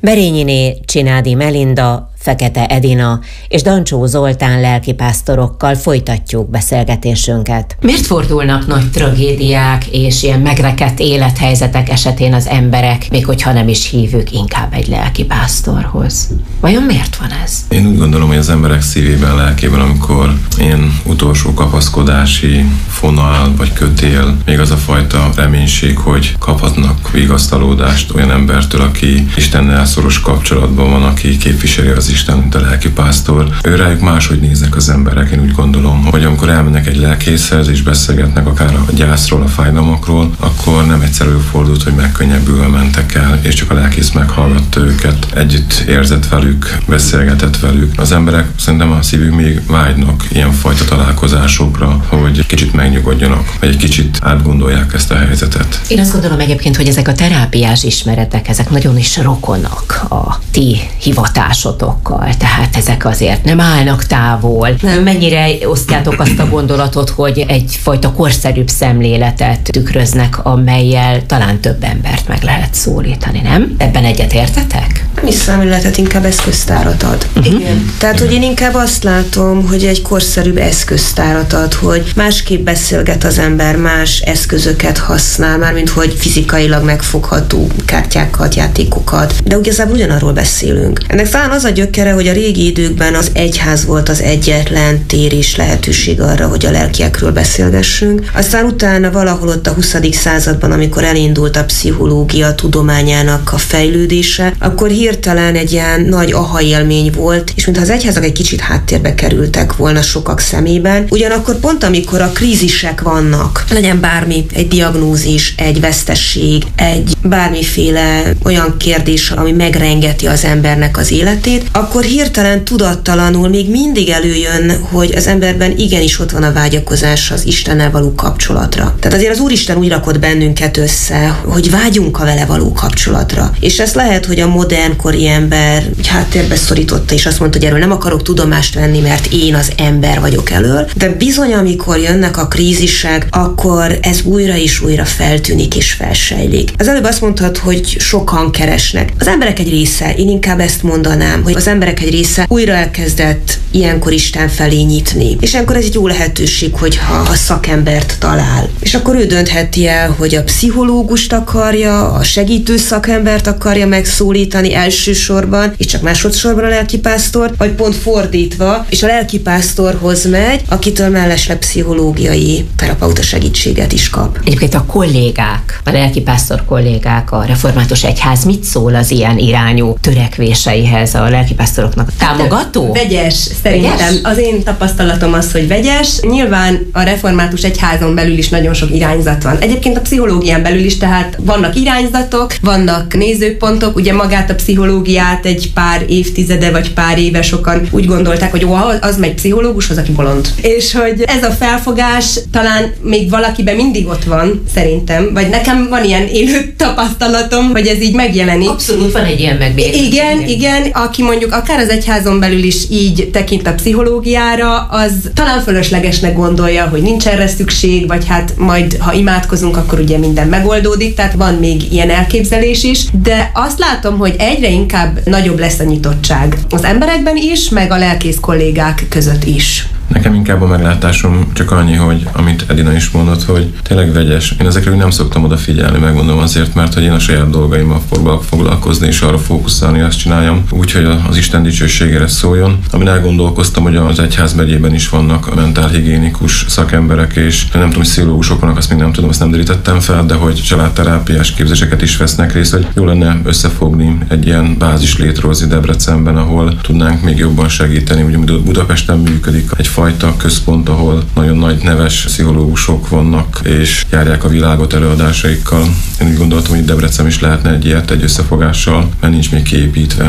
Berényiné Csinádi Melinda, Fekete Edina és Dancsó Zoltán lelkipásztorokkal folytatjuk beszélgetésünket. Miért fordulnak nagy tragédiák és ilyen megrekedt élethelyzetek esetén az emberek, még hogyha nem is hívők, inkább egy lelkipásztorhoz? Vajon miért van ez? Én úgy gondolom, hogy az emberek szívében, lelkében, amikor ilyen utolsó kapaszkodási fonal vagy kötél, még az a fajta reménység, hogy kaphatnak vigasztalódást olyan embertől, aki Istennel szoros kapcsolatban van, aki képviseli az Isten, mint a lelkipásztor. Őrájuk máshogy néznek az emberek. Én úgy gondolom, hogy amikor elmennek egy lelkészhez és beszélgetnek akár a gyászról, a fájdalmakról, akkor nem egyszerű fordult, hogy megkönnyebbülve mentek el, és csak a lelkész meghallgatta őket, együtt érzett velük, beszélgetett velük. Az emberek szerintem a szívük még vágynak ilyenfajta találkozásokra, hogy kicsit megnyugodjanak, vagy egy kicsit átgondolják ezt a helyzetet. Én azt gondolom egyébként, hogy ezek a terápiás ismeretek, ezek nagyon is rokonok a ti hivatásotok. Tehát ezek azért nem állnak távol. Mennyire osztjátok azt a gondolatot, hogy egyfajta korszerűbb szemléletet tükröznek, amellyel talán több embert meg lehet szólítani, nem? Ebben egyetértetek? Mi szemléletet, inkább eszköztárat ad. Igen. Tehát, hogy én inkább azt látom, hogy egy korszerűbb eszköztárat ad, hogy másképp beszélget az ember, más eszközöket használ, mármint hogy fizikailag megfogható kártyákat, játékokat, de igazából ugyanarról beszélünk. Ennek talán az a gyökere, hogy a régi időkben az egyház volt az egyetlen tér és lehetőség arra, hogy a lelkiekről beszélgessünk. Aztán utána valahol ott a 20. században, amikor elindult a pszichológia tudományának a fejlődése, akkor hirtelen egy ilyen nagy aha élmény volt, és mintha az egyházak egy kicsit háttérbe kerültek volna sokak szemében. Ugyanakkor pont amikor a krízisek vannak, legyen bármi, egy diagnózis, egy vesztesség, egy bármiféle olyan kérdés, ami megrengeti az embernek az életét, akkor hirtelen tudattalanul még mindig előjön, hogy az emberben igenis ott van a vágyakozás az Istennel való kapcsolatra. Tehát azért az Úristen úgy rakott bennünket össze, hogy vágyunk a vele való kapcsolatra. És ez lehet, hogy a modernkori ember háttérbe szorította, és azt mondta, hogy erről nem akarok tudomást venni, mert én az ember vagyok elől. De bizony, amikor jönnek a krízisek, akkor ez újra és újra feltűnik és felsejlik. Az előbb azt mondtad, hogy sokan keresnek. Az emberek egy része, én inkább ezt mondanám, hogy az emberek egy része újra elkezdett ilyenkor Isten felé nyitni. És ilyenkor ez egy jó lehetőség, hogyha a szakembert talál. És akkor ő döntheti el, hogy a pszichológust akarja, a segítő szakembert akarja megszólítani elsősorban, és csak másodszorban a lelkipásztort, vagy pont fordítva, és a lelkipásztorhoz megy, akitől mellesleg pszichológiai terapeuta segítséget is kap. Egyébként a kollégák, a lelkipásztor kollégák, a református egyház mit szól az ilyen irányú törekvéseihez a lelkipásztoroknak? Támogató? Vegyes, szerintem. Vegyes? Az én tapasztalatom az, hogy vegyes. Nyilván a református egyházon belül is nagyon sok irányzat van. Egyébként a pszichológián belül is, tehát vannak irányzatok, vannak nézőpontok, ugye magát a pszichológiát egy pár évtizede vagy pár éve sokan úgy gondolták, hogy az megy pszichológushoz, aki bolond. És hogy ez a felfogás talán még valakiben mindig ott van, szerintem, vagy nekem van ilyen élő tapasztalatom, hogy ez így megjelenik. Abszolút van egy ilyen megbékültség. Igen, aki mondjuk akár az egyházon belül is így tekint a pszichológiára, az talán fölöslegesnek gondolja, hogy nincs erre szükség, vagy hát majd, ha imádkozunk, akkor ugye minden megoldódik, tehát van még ilyen elképzelés is, de azt látom, hogy egyre inkább nagyobb lesz a nyitottság az emberekben is, meg a lelkész kollégák között is. Nekem inkább a meglátásom csak annyi, hogy amit Edina is mondott, hogy tényleg vegyes. Én ezekre nem szoktam odafigyelni, megmondom azért, mert hogy én a saját dolgaimmal foglalkozni és arra fókuszálni, azt csináljam, úgyhogy az Isten dicsőségére szóljon. Amin elgondolkoztam, hogy az egyházmegyében is vannak mentálhigiénikus szakemberek, és nem tudom, hogy pszichológusok vannak, azt még nem tudom, azt nem derítettem fel, de hogy családterápiás képzéseket is vesznek részt, hogy jó lenne összefogni egy ilyen bázis létrehozni Debrecenben, ahol tudnánk még jobban segíteni. Ugye Budapesten működik egyfajta központ, ahol nagyon nagy neves pszichológusok vannak, és járják a világot előadásaikkal. Én úgy gondoltam, hogy Debrecen is lehetne egy ilyet egy összefogással, mert nincs még kiépítve.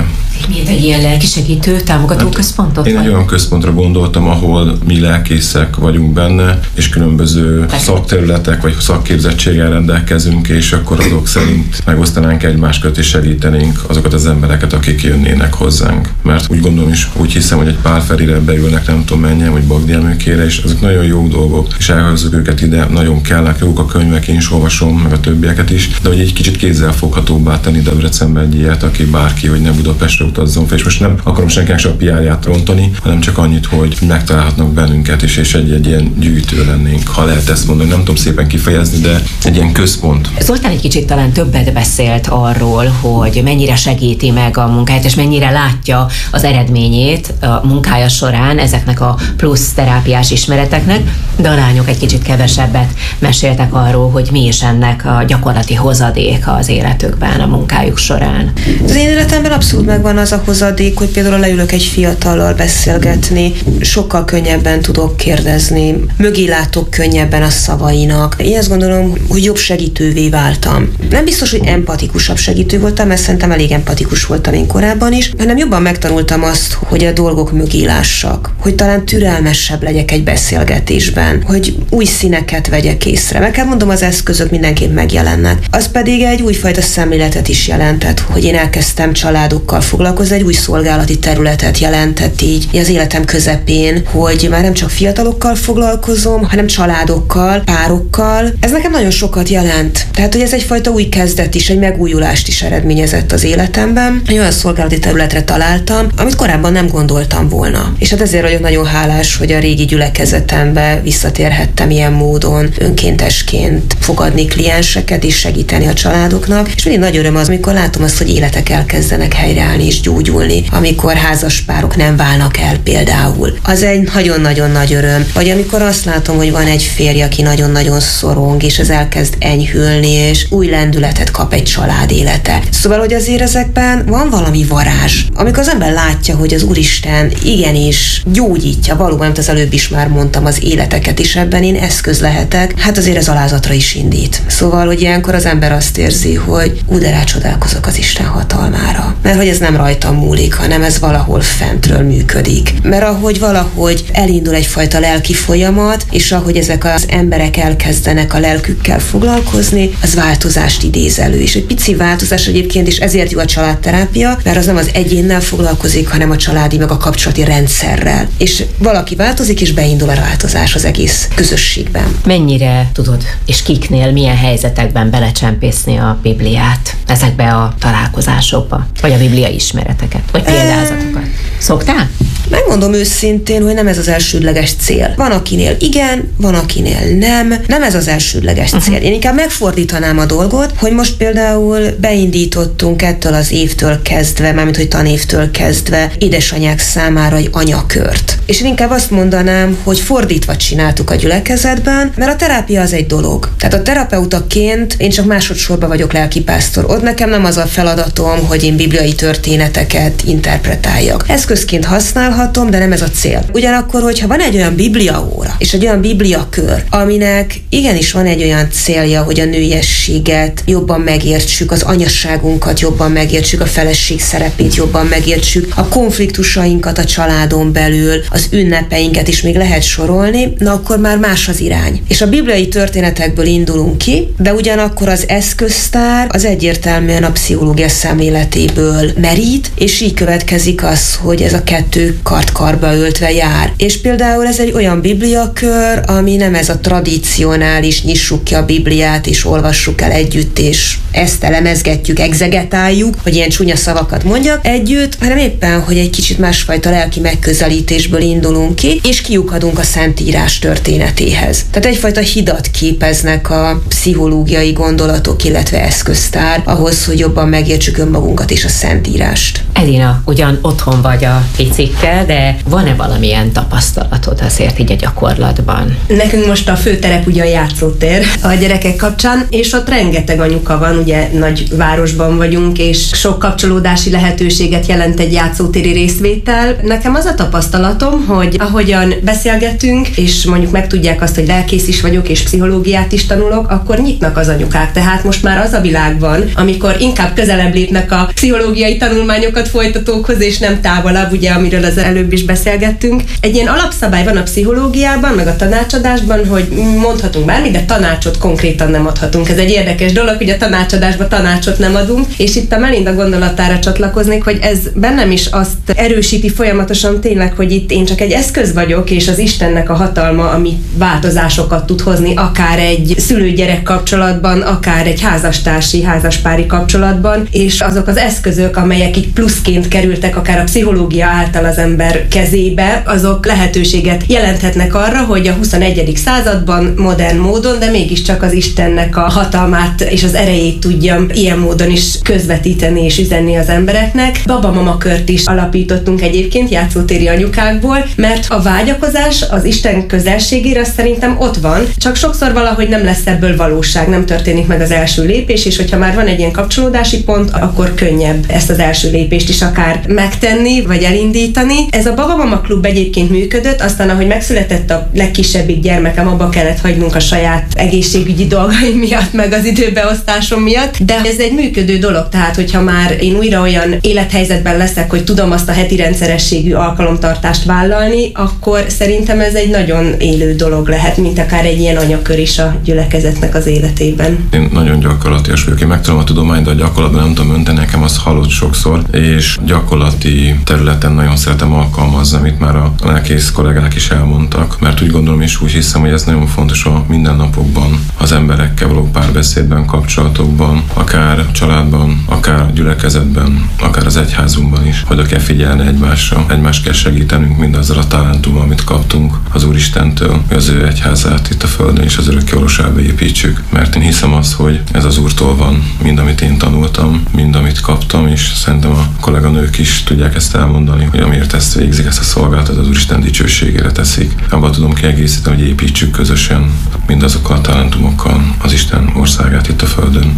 Miért egy ilyen lelkisegítő, támogató központot? Én egy olyan központra gondoltam, ahol mi lelkészek vagyunk benne, és különböző szakterületek vagy szakképzettséggel rendelkezünk, és akkor azok szerint megosztanánk egymás között és segítenénk azokat az embereket, akik jönnének hozzánk. Mert úgy gondolom is, úgy hiszem, hogy egy Pál Ferire beülnek, nem tudom mennyien, vagy Bagdi Emőkére, és ezek nagyon jó dolgok, és elhozzuk őket ide, nagyon kellnek, jók a könyvek, én is olvasom, meg a többieket is, de hogy egy kicsit kézzelfoghatóbbá tenni Debrecenbe egy ilyet, aki bárki, hogy ne Budapestre utazzon fel, és most nem akarom senkinek se a PR-ját rontani, hanem csak annyit, hogy megtalálhatnak bennünket, és egy ilyen gyűjtő lennénk, ha lehet ezt mondani, nem tudom szépen kifejezni, de egy ilyen központ. Zoltán egy kicsit talán többet beszélt arról, hogy mennyire segíti meg a munkáját, és mennyire látja az eredményét a munkája során ezeknek a plusz terápiás ismereteknek, de a lányok egy kicsit kevesebbet meséltek arról, hogy mi is ennek a gyakorlati hozadéka az életükben, a munkájuk során. Az én életemben abszolút megvan az a hozadék, hogy például leülök egy fiatallal beszélgetni, sokkal könnyebben tudok kérdezni, mögé látok könnyebben a szavainak. Én azt gondolom, hogy jobb segítővé váltam. Nem biztos, hogy empatikusabb segítő voltam, mert szerintem elég empatikus voltam én korábban is, hanem jobban megtanultam azt, hogy a dolgok mögé lássak, hogy talán türelmesebb legyek egy beszélgetésben, hogy új színeket vegyek észre. Meg kell mondom, az eszközök mindenképp megjelennek. Az pedig egy újfajta szemléletet is jelentett, hogy én elkezdtem családokkal foglalkozni, egy új szolgálati területet jelentett így az életem közepén, hogy már nem csak fiatalokkal foglalkozom, hanem családokkal, párokkal. Ez nekem nagyon sokat jelent. Tehát, hogy ez egyfajta új kezdet is, egy megújulást is eredményezett az életemben. Egy olyan szolgálati területre találtam, amit korábban nem gondoltam volna. És hát ezért vagyok nagyon hálás, hogy a régi gyülekezetembe visszatérhettem ilyen módon, önkéntesként fogadni klienseket és segíteni a családoknak. És mindig nagy öröm az, amikor látom azt, hogy életek elkezdenek helyreállni és gyógyulni, amikor házaspárok nem válnak el például. Az egy nagyon-nagyon nagy öröm. Vagy amikor azt látom, hogy van egy férj, aki nagyon-nagyon szorong, és ez elkezd enyhülni, és új lendületet kap egy család élete. Szóval, hogy azért ezekben van valami varázs. Amikor az ember látja, hogy az Úristen igenis gyógyítja, valóban, amit az előbb is már mondtam, az életeket is, ebben én eszköz lehetek, hát azért ez alázatra is indít. Szóval, hogy ilyenkor az ember azt érzi, hogy de rácsodálkozok az Isten hatalmára. Mert hogy ez nem rajtam múlik, hanem ez valahol fentről működik. Mert ahogy valahogy elindul egyfajta lelki folyamat, és ahogy ezek az emberek elkezdenek a lelkükkel foglalkozni, az változást idéz elő. És egy pici változás egyébként, és ezért jó a családterápia, mert az nem az egyénnel foglalkozik, hanem a családi meg a kapcsolati rendszerrel. És valaki változik, és beindul a változás az egész közösségben. Mennyire tudod, és kiknél, milyen helyzetekben belecsempészni a Bibliát ezekbe a találkozásokba, vagy a Biblia ismereteket, vagy példázatokat? Szoktál? Megmondom őszintén, hogy nem ez az elsődleges cél. Van akinél igen, van akinél nem. Nem ez az elsődleges cél. Én inkább megfordítanám a dolgot, hogy most például beindítottunk ettől az évtől kezdve, mármint hogy tanévtől kezdve édesanyák számára egy anyakört. És én inkább azt mondanám, hogy fordítva csináltuk a gyülekezetben, mert a terápia az egy dolog. Tehát a terapeutaként én csak másodszorban vagyok lelkipásztor. Ott nekem nem az a feladatom, hogy én bibliai történeteket interpretáljak. Eszközként használhatom, de nem ez a cél. Ugyanakkor, hogyha van egy olyan bibliaóra, és egy olyan bibliakör, aminek igenis van egy olyan célja, hogy a nőiességet jobban megértsük, az anyasságunkat jobban megértsük, a feleség szerepét jobban megértsük, a konfliktusainkat a családon belül, az ünnepeinket is még lehet sorolni, na akkor már más az irány. És a bibliai történetekből indulunk ki, de ugyanakkor az eszköztár az egyértelműen a pszichológia szemléletéből merít, és így következik az, hogy ez a kettő kard-karba öltve jár. És például ez egy olyan bibliakör, ami nem ez a tradicionális, nyissuk ki a Bibliát, és olvassuk el együtt, és ezt elemezgetjük, egzegetáljuk, hogy ilyen csúnya szavakat mondjak együtt, hanem éppen, hogy egy kicsit másfajta lelki megközelítésből indulunk ki, és kiukadunk a Szentírás történetéhez. Tehát egyfajta hidat képeznek a pszichológiai gondolatok, illetve eszköztár ahhoz, hogy jobban megértsük önmagunkat és a Szentírást. Edina, ugyan otthon vagy a picikkel, el, de van-e valamilyen tapasztalatod azért így a gyakorlatban? Nekünk most a főterep ugye a játszótér a gyerekek kapcsán, és ott rengeteg anyuka van, ugye nagy városban vagyunk, és sok kapcsolódási lehetőséget jelent egy játszótéri részvétel. Nekem az a tapasztalatom, hogy ahogyan beszélgetünk, és mondjuk megtudják azt, hogy lelkész is vagyok, és pszichológiát is tanulok, akkor nyitnak az anyukák. Tehát most már az a világ van, amikor inkább közelebb lépnek a pszichológiai tanulmányokat folytatókhoz, és nem távolabb, ugye, amiről az előbb is beszélgettünk. Egy ilyen alapszabály van a pszichológiában, meg a tanácsadásban, hogy mondhatunk bármit, de tanácsot konkrétan nem adhatunk. Ez egy érdekes dolog, hogy a tanácsadásban tanácsot nem adunk, és itt a Melinda gondolatára csatlakoznék, hogy ez bennem is azt erősíti folyamatosan tényleg, hogy itt én csak egy eszköz vagyok, és az Istennek a hatalma, ami változásokat tud hozni, akár egy szülő-gyerek kapcsolatban, akár egy házaspári kapcsolatban, és azok az eszközök, amelyek így pluszként kerültek akár a pszichológia által az ember kezébe, azok lehetőséget jelenthetnek arra, hogy a 21. században modern módon, de mégiscsak az Istennek a hatalmát és az erejét tudjam ilyen módon is közvetíteni és üzenni az embereknek. Baba-mama kört is alapítottunk egyébként játszótéri anyukákból, mert a vágyakozás az Isten közelségére az szerintem ott van, csak sokszor valahogy nem lesz ebből valóság, nem történik meg az első lépés, és hogyha már van egy ilyen kapcsolódási pont, akkor könnyebb ezt az első lépést is akár megtenni, vagy elindítani. Ez a Baba-mama klub egyébként működött, aztán ahogy megszületett a legkisebbik gyermekem, abba kellett hagynunk a saját egészségügyi dolgaim miatt, meg az időbeosztásom miatt, de ez egy működő dolog, tehát hogyha már én újra olyan élethelyzetben leszek, hogy tudom azt a heti rendszerességű alkalomtartást vállalni, akkor szerintem ez egy nagyon élő dolog lehet, mint akár egy ilyen anyakör is a gyülekezetnek az életében. Én nagyon gyakorlatias vagyok, én megtudom a tudományt, de a gyakorlatban nem tudom önteni, nekem az halott sokszor, és gyakorlati területen nagyon szeretem alkalmazni, amit már a lelkész kollégák is elmondtak, mert úgy gondolom és úgy hiszem, hogy ez nagyon fontos a mindennapokban, az emberekkel való párbeszédben, kapcsolatokban, akár a családban, akár a gyülekezetben, akár az egyházunkban is, hogy kell figyelni egymásra, egymást kell segítenünk mindazzal a talentummal, amit kaptunk az Úristentől, hogy az ő egyházát itt a Földön és az örökkévalóságba építsük, mert én hiszem azt, hogy ez az Úrtól van, mind amit én tanultam, mind amit kaptam, és szerintem a kolléganők is tudják ezt elmondani, hogy amiért ezt végzik, ezt a szolgálatot az Úristen dicsőségére teszik. Abban tudom kiegészíteni, hogy építsük közösen mindazokkal a talentumokkal az Isten országát itt a Földön.